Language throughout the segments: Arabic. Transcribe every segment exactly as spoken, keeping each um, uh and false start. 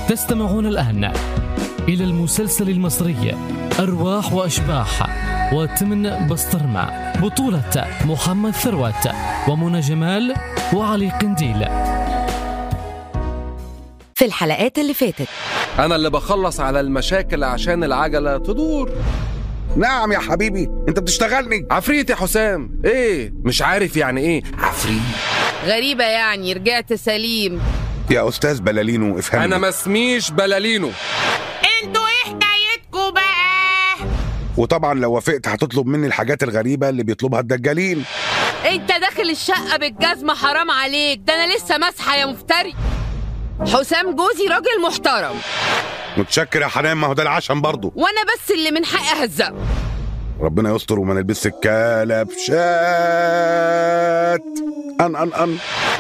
تستمعون الآن إلى المسلسل المصري أرواح وأشباح وتمن بسطرمة، بطولة محمد ثروت ومنى جمال وعلي قنديل. في الحلقات اللي فاتت أنا اللي بخلص على المشاكل عشان العجلة تدور. نعم يا حبيبي، انت بتشتغلني عفريت يا حسام. ايه مش عارف يعني ايه عفريت؟ غريبة يعني رجعت سليم يا أستاذ بلالينو. افهمني، أنا ما اسميش بلالينو. انتوا ايه حكايتكوا بقى؟ وطبعا لو وافقت هتطلب مني الحاجات الغريبة اللي بيطلبها الدجالين. انت داخل الشقة بالجزمة، حرام عليك، ده انا لسه مسحة يا مفتري. حسام جوزي راجل محترم. متشكر يا حنان، ما هو ده العشم برضه، وانا بس اللي من حقي اهزقه. ربنا يستر وما نلبس الكلبشات. ان ان ان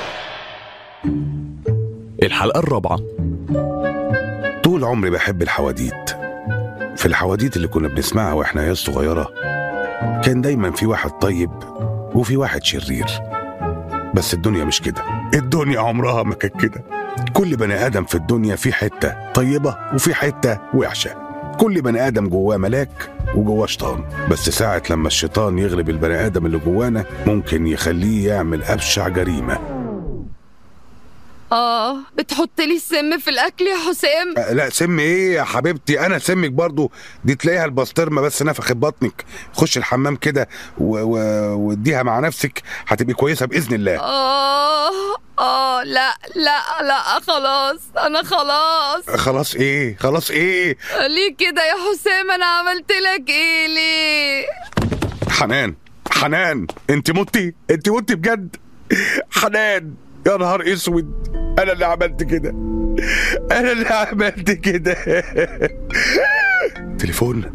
الحلقة الرابعة. طول عمري بحب الحواديت. في الحواديت اللي كنا بنسمعها واحنا عيال صغيرة كان دايما في واحد طيب وفي واحد شرير، بس الدنيا مش كده. الدنيا عمرها ما كانت كده. كل بني آدم في الدنيا في حتة طيبة وفي حتة وحشة. كل بني آدم جواه ملاك وجواه شيطان، بس ساعة لما الشيطان يغلب البني آدم اللي جوانا ممكن يخليه يعمل أبشع جريمة. اه بتحط لي السم في الاكل يا حسام؟ أه لا، سم ايه يا حبيبتي، انا سمك برضو. دي تلاقيها البسطرمه بس نفخت بطنك. خش الحمام كده واديها مع نفسك، هتبقي كويسه باذن الله. اه اه لا لا لا خلاص، انا خلاص. خلاص ايه؟ خلاص ايه؟ ليه كده يا حسام؟ انا عملت لك ايه ليه؟ حنان حنان انت متي، انت متي بجد. حنان يا نهار اسود، انا اللي عملت كده، انا اللي عملت كده. تليفون.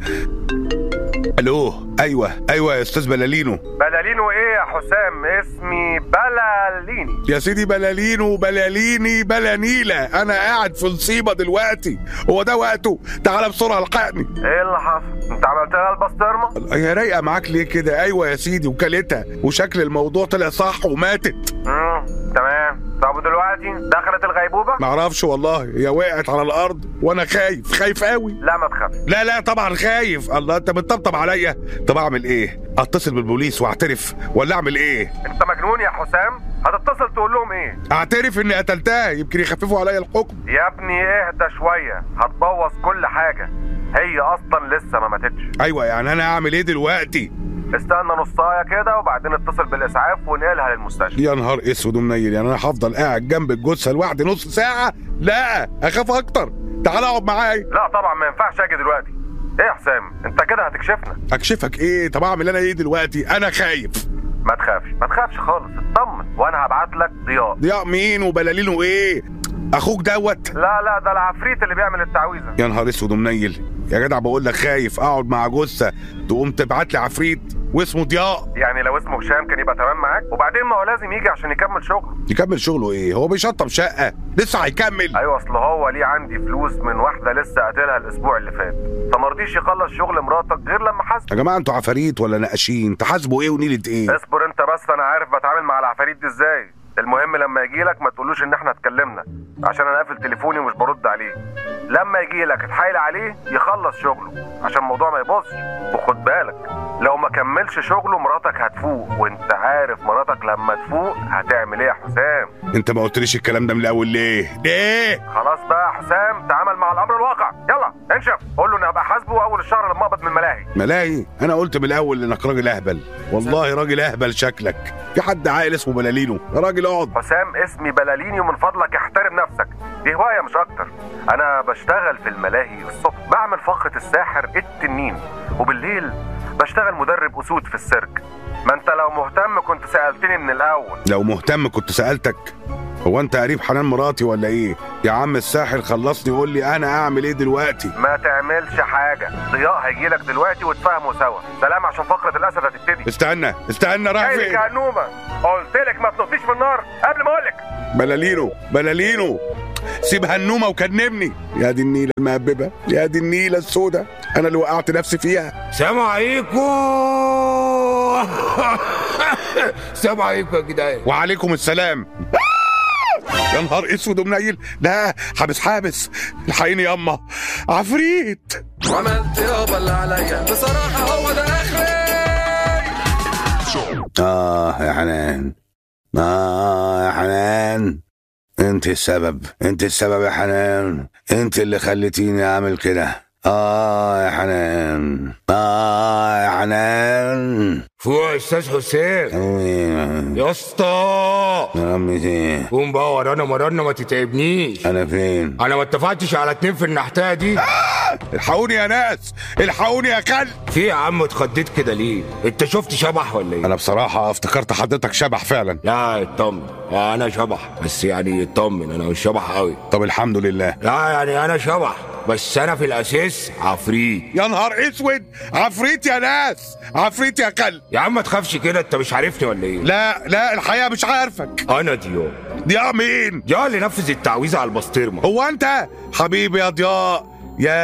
الو. ايوه ايوه يا استاذ بلالينو. بلالينو ايه يا حسام؟ اسمي بلاليني يا سيدي. بلالينو بلاليني بلانيلة. انا قاعد في نصيبة دلوقتي، هو ده وقته؟ تعالى بسرعة الحقني. ايه اللي حصل؟ انت عملت لها البسطرمة؟ هي رايقة معاك ليه كده؟ ايوه يا سيدي، وكلتها وشكل الموضوع طلع صح وماتت. امم تمام. طب ودلوقتي دخلت الغيبوبة؟ معرفش والله، هي وقعت على الارض وانا خايف خايف قوي. لا ما تخافش. لا لا طبعا خايف. الله، انت بتطبطب عليا. طب اعمل ايه؟ اتصل بالبوليس واعترف ولا اعمل ايه؟ انت مجنون يا حسام؟ هتتصل تقول لهم ايه؟ اعترف اني قتلتها، يمكن يخففوا عليا الحكم. يا ابني اهدى شوية، هتبوظ كل حاجة. هي اصلا لسه ما ماتتش. ايوه يعني انا اعمل ايه دلوقتي؟ استنى نصايه كده وبعدين اتصل بالاسعاف ونقلها للمستشفى. يا نهار اسود ومنيل، يعني انا هفضل قاعد جنب الجثه لوحدي نص ساعه؟ لا اخاف اكتر. تعال اقعد معايا. لا طبعا ما ينفعش اجي دلوقتي. ايه يا حسام انت كده هتكشفنا. اكشفك ايه؟ طب اعمل انا ايه دلوقتي؟ انا خايف. ما تخافش ما تخافش خالص، اطمن وانا هبعت لك ضياء. ضياء مين وبلالينه ايه؟ اخوك دوت؟ لا لا ده العفريت اللي بيعمل التعويذه. يا نهار اسود ومنيل يا جدع، بقول لك خايف اقعد مع جثه تقوم تبعت لي عفريت واسمه ضياء. يعني لو اسمه هشام كان يبقى تمام معاك، وبعدين ما هو لازم يجي عشان يكمل شغله. يكمل شغله ايه؟ هو بيشطب شقه لسه هيكمل؟ ايوه اصل هو ليه عندي فلوس من واحده لسه قاتلها الاسبوع اللي فات، فما رضيش يخلص شغل مراتك غير لما حاسب. يا جماعه انتوا عفاريت ولا نقاشين؟ تحاسبوا ايه ونيله ايه؟ اصبر انت بس، انا عارف بتعامل مع العفاريت دي ازاي. المهم لما يجي لك ما تقولوش ان احنا اتكلمنا، عشان انا قافل تليفوني ومش برد عليه. لما يجي لك اتحايل عليه يخلص شغله عشان الموضوع ما يبوظش. وخد بالك لو ما كملش شغله مراتك هتفوق، وانت عارف مراتك لما تفوق هتعمل ايه يا حسام. انت ما قلتليش الكلام ده من الاول ليه؟ ليه؟ خلاص بقى يا حسام، تعامل مع الامر الواقع. يلا انشف، قول له اني هبقى حاسبه اول الشهر لما اقبض من الملاهي. ملاهي؟ انا قلت من الاول انك راجل اهبل. والله راجل اهبل شكلك. في حد عاقل اسمه بلالينو؟ يا راجل اقعد. حسام اسمي بلاليني، ومن فضلك احترم نفسك، دي هوايه مش اكتر. انا بشتغل في الملاهي الصبح بعمل فقرة الساحر التنين، وبالليل بشتغل مدرب اسود في السيرك. ما انت لو مهتم كنت سألتني من الاول. لو مهتم كنت سألتك. هو انت قريب حنان مراتي ولا ايه؟ يا عم الساحر خلصني وقول لي انا اعمل ايه دلوقتي؟ ما تعملش حاجه، ضياء هيجيلك دلوقتي وتفهموا سوا. سلام عشان فقره الاسد هتبتدي. استنى استنى رايح فين؟ جايلك يا هنومه، قلت لك ما تنطيش في النار قبل ما اقول لك. بلالينو بلالينو سيب هنومه وكلمني. يا دي النيله المهببه، يا دي النيله السوداء، انا اللي وقعت نفسي فيها. سلام عليكم. السلام عليكم يا جدعان. وعليكم السلام. يا نهار اسود ومنيل. لا حابس حابس، الحقيني ياما، عفريت. عملت يابا اللي عليا بصراحة، هو ده اخري. اه يا حنان، اه يا حنان، انت السبب، انت السبب يا حنان، انت اللي خليتيني اعمل كده. اه يا حنان، اه يا حنان. فوق يا استاذ حسين يا اسطى. يا عمتي قوم بقى ورانا مرانا، ما تتعبنيش. انا فين؟ انا ما اتفقتش على اتنين في النحتايه دي. آه! الحقوني يا ناس، الحقوني يا كلب. في يا عم اتخضيت كده ليه؟ انت شفت شبح ولا ايه؟ انا بصراحه افتكرت حضرتك شبح فعلا. لا اطمن، انا شبح بس يعني اطمن، انا مش شبح قوي. طب الحمد لله. لا يعني انا شبح بس انا في الاساس عفريت. يا نهار اسود، عفريت يا ناس، عفريت يا كلب. يا عم ما تخافش كده، انت مش عارفني ولا ايه؟ لا لا الحقيقه مش عارفك. انا ضياء. ضياء مين؟ ضياء اللي نفذ التعويذه على البسطرمه. هو انت حبيبي يا ضياء؟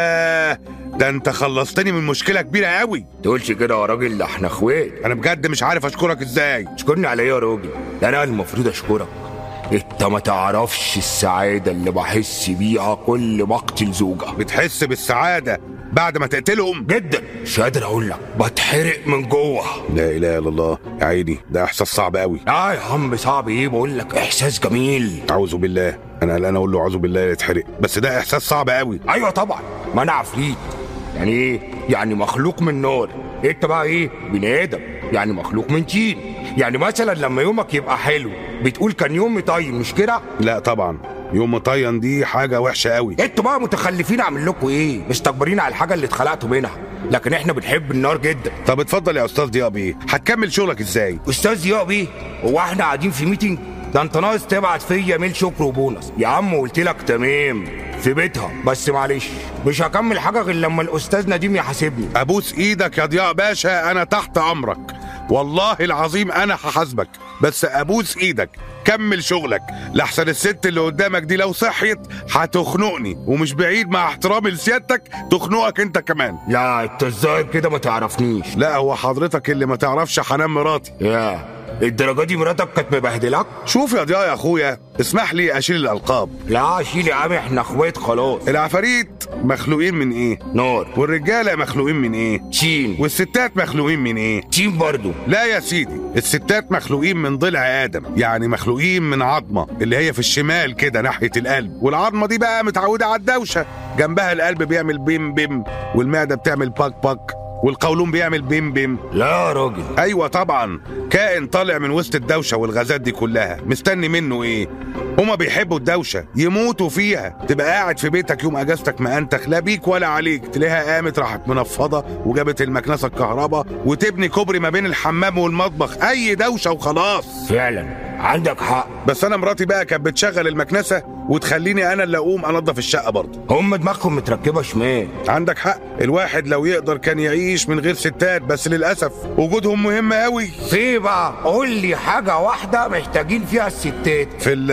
يا ده انت خلصتني من مشكله كبيره قوي. تقولش كده يا راجل، ده احنا اخوات. انا بجد مش عارف اشكرك ازاي. تشكرني على ايه يا راجل؟ ده انا المفروض اشكرك. انت ما تعرفش السعاده اللي بحس بيها كل ما اقتل زوجة. بتحس بالسعاده بعد ما تقتلهم؟ جدا، مش قادر اقول لك، بتحرق من جوه. لا اله الا الله، يا عيني ده احساس صعب قوي. اه يا عم صعب ايه، بقول لك احساس جميل. اعوذ بالله، انا قلقان اقول له اعوذ بالله يتحرق، بس ده احساس صعب قوي. ايوه طبعا، ما انا عفريت. يعني ايه؟ يعني مخلوق من نار. انت بقى ايه؟ بني ادم، يعني مخلوق من طين. يعني مثلا لما يومك يبقى حلو بتقول كان يوم مطين، مش كده؟ لا طبعا، يوم مطين دي حاجه وحشه قوي. انتوا بقى متخلفين، اعمل لكم ايه؟ مستكبرين على الحاجه اللي اتخلقتوا منها، لكن احنا بنحب النار جدا. طب اتفضل يا استاذ ضياء بيه، هتكمل شغلك ازاي؟ استاذ ضياء بيه، هو احنا قاعدين في ميتنج؟ ده انت ناقص تبعت فيا ميل شكر وبونص. يا عم قلت لك تمام في بيتها، بس معلش مش هكمل حاجه غير لما الاستاذ نديم يحاسبني. ابوس ايدك يا ضياء باشا، انا تحت امرك والله العظيم، انا هحاسبك، بس ابوس ايدك كمل شغلك، لحسن الست اللي قدامك دي لو صحيت هتخنقني، ومش بعيد مع احترامي لسيادتك تخنقك انت كمان. يا انت الظاهر كده ما تعرفنيش. لا هو حضرتك اللي ما تعرفش حنان مراتي. يا الدرجه دي مراتك كانت مبهدلك؟ شوف يا ضياء يا اخويا، اسمح لي اشيل الالقاب. لا شيل يا عم، احنا اخوات خلاص. العفاريت مخلوقين من ايه؟ نار. والرجاله مخلوقين من ايه؟ تين. والستات مخلوقين من ايه؟ تين برضو. لا يا سيدي، الستات مخلوقين من ضلع ادم، يعني مخلوقين من عظمه اللي هي في الشمال كده ناحيه القلب، والعظمه دي بقى متعوده على الدوشه، جنبها القلب بيعمل بيم بيم، والمعده بتعمل باك باك، والقولون بيعمل بيم بيم. لا يا راجل. ايوه طبعا، كائن طالع من وسط الدوشه والغازات دي كلها، مستني منه ايه؟ هما بيحبوا الدوشه، يموتوا فيها. تبقى قاعد في بيتك يوم اجازتك ما انتخ لا بيك ولا عليك، تلاقيها قامت راحت منفضه وجابت المكنسه الكهرباء وتبني كوبري ما بين الحمام والمطبخ، اي دوشه وخلاص. فعلا عندك حق. بس انا مراتي بقى كانت بتشغل المكنسه وتخليني انا اللي اقوم انظف الشقه برضه. هم دماغهم متركبه شمال. عندك حق، الواحد لو يقدر كان يعيش من غير ستات، بس للاسف وجودهم مهم قوي. في بقى قول لي حاجه واحده محتاجين فيها الستات. في ال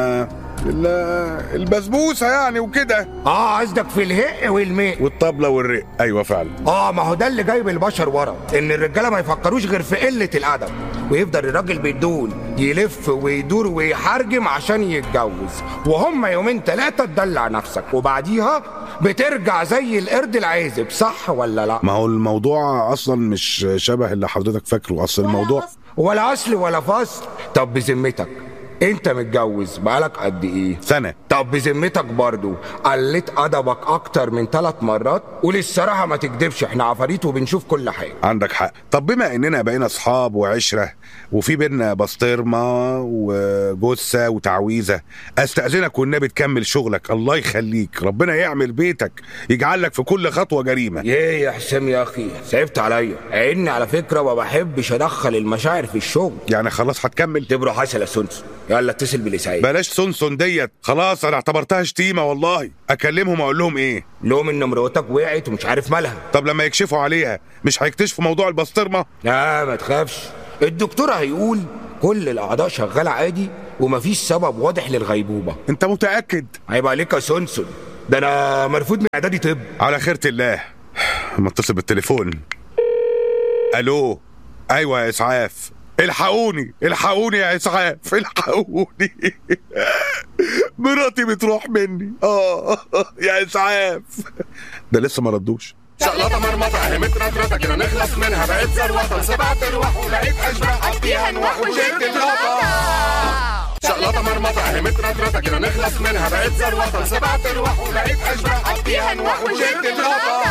ال البسبوسه يعني وكده. اه قصدك في الهق والماء والطبله والرق. ايوه فعلا. اه ما هو ده اللي جايب البشر ورا، ان الرجاله ما يفكروش غير في قله الادب، ويفضل الراجل بدون يلف ويدور ويحرجم عشان يتجوز، وهم يومين ثلاثه تدلع نفسك وبعديها بترجع زي القرد العازب، صح ولا لا؟ ما هو الموضوع اصلا مش شبه اللي حضرتك فاكره، اصل الموضوع ولا اصل ولا فصل. طب بذمتك انت متجوز بقالك قد ايه؟ سنه. طب بذمتك برضو قلت ادبك اكتر من ثلاث مرات؟ وللصراحه ما تكدبش، احنا عفاريت وبنشوف كل حاجه. عندك حق. طب بما اننا بقينا اصحاب وعشره وفي بينا بسطرمه وجثه وتعويذه، استاذنك والنبي تكمل شغلك، الله يخليك، ربنا يعمل بيتك يجعل لك في كل خطوه جريمه. ايه يا حسام يا اخي، صعبت عليا، عيني على فكره ما بحبش ادخل المشاعر في الشغل. يعني خلاص هتكمل؟ تبرو حسن يا سونسون، يلا اتصل بالاسعاف. بلاش سونسون ديت، خلاص انا اعتبرتها شتيمه والله. اكلمهم اقول لهم ايه؟ لهم ان مراتك وقعت ومش عارف مالها. طب لما يكشفوا عليها مش هيكتشفوا موضوع البسطرمه؟ لا ما تخافش، الدكتور هيقول كل الاعضاء شغاله عادي ومفيش سبب واضح للغيبوبه. انت متاكد؟ عيب عليك يا سونسون، ده انا مرفوض من اعدادي طب. على خيرة الله. اما اتصل بالتليفون. الو. ايوه يا اسعاف، الحقوني الحقوني يا اسعاف، الحقوني. مراتي بتروح مني. اه يا اسعاف. ده لسه ما ردوش. شقلطة مرمطة هي مترطرطة كده نخلص منها، بقيت زروطة سبعت ارواح ولقيت اشباح قضيها نوح وجيت الرطة. شقلطة مرمطة هي مترطرطة كده نخلص منها، بقيت زروطة سبعت ارواح ولقيت اشباح قضيها نوح وجيت الرطة.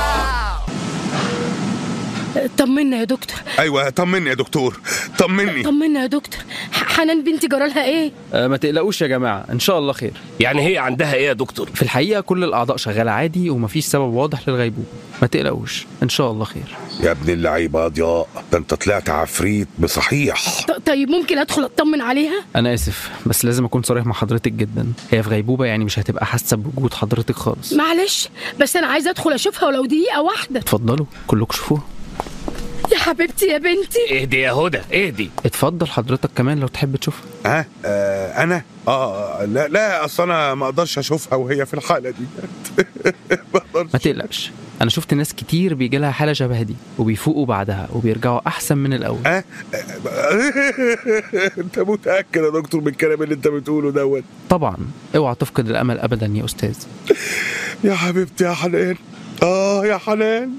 طمنا يا دكتور. ايوه طمني يا دكتور، طمني. طمنا يا دكتور، حنان بنتي جرالها ايه؟ أه ما تقلقوش يا جماعه، ان شاء الله خير. يعني هي عندها ايه يا دكتور؟ في الحقيقه كل الاعضاء شغاله عادي ومفيش سبب واضح للغيبوبه، ما تقلقوش ان شاء الله خير. يا ابن اللعيبه ضياء، ده انت طلعت عفريت بصحيح. طيب ممكن ادخل اطمن عليها؟ انا اسف بس لازم اكون صريح مع حضرتك جدا، هي في غيبوبه يعني مش هتبقى حاسه بوجود حضرتك خالص. معلش بس انا عايزه ادخل اشوفها ولو دقيقه واحده. اتفضلوا كلكم شوفوها. يا حبيبتي يا بنتي. اهدي يا هدى اهدي. اتفضل حضرتك كمان لو تحب تشوفها. ها آه انا اه لا لا اصل انا ما اقدرش اشوفها وهي في الحاله دي. ما تقلقش، انا شفت ناس كتير بيجي لها حاله شبه دي وبيفوقوا بعدها وبيرجعوا احسن من الاول. اه انت متاكد يا دكتور من الكلام اللي انت بتقوله دوت؟ طبعا، اوعى تفقد الامل ابدا يا استاذ. يا حبيبتي يا حنان. اه يا حنان.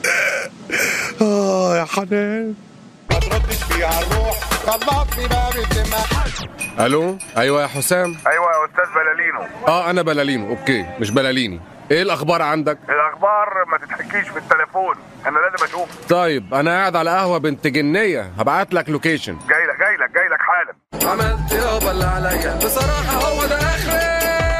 اه يا حنان. ما تردش فيها الروح، طلعتني بقى بالدماغ. الو ايوه يا حسام. ايوه يا استاذ بلالينو. اه انا بلالينو. اوكي مش بلاليني. ايه الاخبار عندك؟ الاخبار ما تتحكيش في التليفون، انا لازم اشوف. طيب انا قاعد على قهوه بنت جنيه، هبعت لك لوكيشن. جاي لك جاي لك جاي لك حالا. عملت يابا اللي عليا بصراحه، هو ده اخري.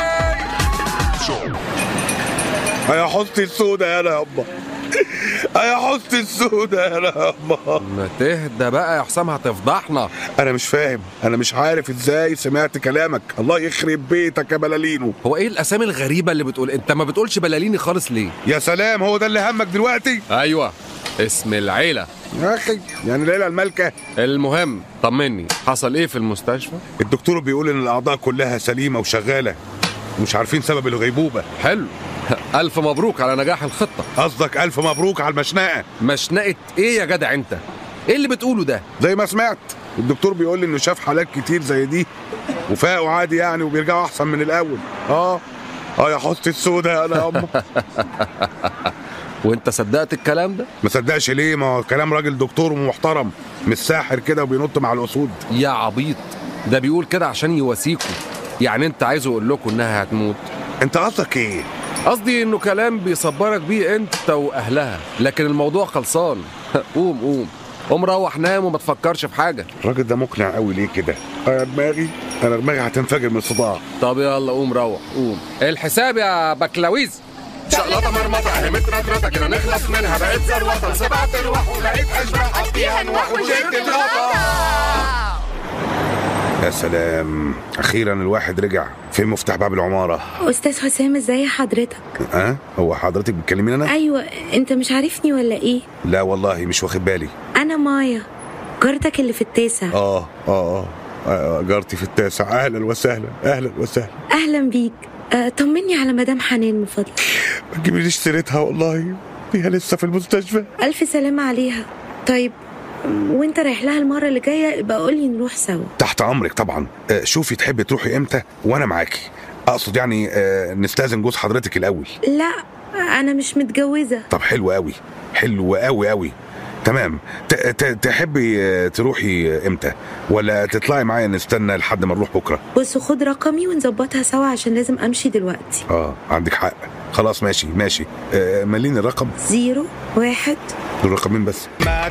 يا حسني السودة يا يابا، يا حسني السودة يا يابا. ما تهدى بقى يا حسام هتفضحنا. انا مش فاهم، انا مش عارف ازاي سمعت كلامك. الله يخرب بيتك يا بلالينو. هو ايه الاسامي الغريبه اللي بتقول؟ انت ما بتقولش بلاليني خالص ليه؟ يا سلام، هو ده اللي همك دلوقتي؟ ايوه اسم العيله يا اخي، يعني العيله المالكه. المهم طمني، حصل ايه في المستشفى؟ الدكتور بيقول ان الاعضاء كلها سليمه وشغاله ومش عارفين سبب الغيبوبه. حلو، ألف مبروك على نجاح الخطة. قصدك ألف مبروك على المشنقة. مشنقة إيه يا جدع أنت؟ إيه اللي بتقوله ده؟ زي ما سمعت الدكتور بيقول لي إنه شاف حالات كتير زي دي وفاقوا عادي يعني وبيرجعوا أحسن من الأول. آه آه يا حسني السودة أنا يا أما. وأنت صدقت الكلام ده؟ ما صدقش ليه؟ ما هو كلام راجل دكتور ومحترم، مش ساحر كده وبينط مع الأسود. يا عبيط، ده بيقول كده عشان يواسيكوا. يعني أنت عايزه يقول لكم إنها هتموت؟ أنت قصدك إيه؟ قصدي انه كلام بيصبرك بيه انت واهلها، لكن الموضوع خلصان. قوم قوم قوم روح نام وما تفكرش في حاجه. الراجل ده مقنع قوي ليه كده؟ انا دماغي انا دماغي هتنفجر من الصداع. طب يلا قوم روح قوم. الحساب يا بكلاويز. شقلطة مرمطة هي مترطرطة كده نخلص منها، بقيت زروطة سبعت ارواح ولقيت اشباح قضيها نوح وجيت الرطة. يا سلام، اخيرا الواحد رجع. فين مفتاح باب العماره؟ استاذ حسام ازاي حضرتك؟ اه هو حضرتك بتكلميني انا؟ ايوه، انت مش عارفني ولا ايه؟ لا والله مش واخد بالي. انا مايا جارتك اللي في التاسع. اه اه اه جارتي في التاسع. اهلا وسهلا اهلا وسهلا. اهلا بيك. آه طمني على مدام حنان من فضلك. ما تجيبليش سيرتها والله، هي لسه في المستشفى. الف سلامه عليها. طيب وانت رايح لها المره اللي جايه يبقى قول لي نروح سوا. تحت امرك طبعا. آه شوفي تحبي تروحي امتى وانا معاكي. اقصد يعني آه نستاذن جوز حضرتك الاول. لا انا مش متجوزه. طب حلو قوي حلو قوي قوي. تمام. تحبي تروحي امتى ولا تطلعي معايا نستنى لحد ما نروح بكره؟ بص خد رقمي ونظبطها سوا عشان لازم امشي دلوقتي. اه عندك حق. خلاص ماشي ماشي. آه مالين الرقم؟ زيرو واحد. دول رقمين بس.